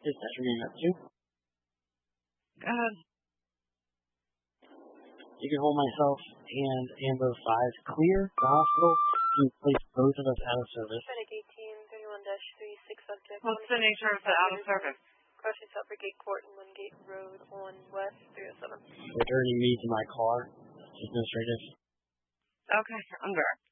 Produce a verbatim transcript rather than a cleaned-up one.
Is that your name up too? Go ahead. You can hold myself and Amber five clear the hospital. Can you place both of us out of service? Medic eighteen thirty-one dash three six subject. What's the nature of the out of service? Crossing South Brigade Court and Wingate Road on West three oh seven. Returning me to my car. Administrative. Okay, under.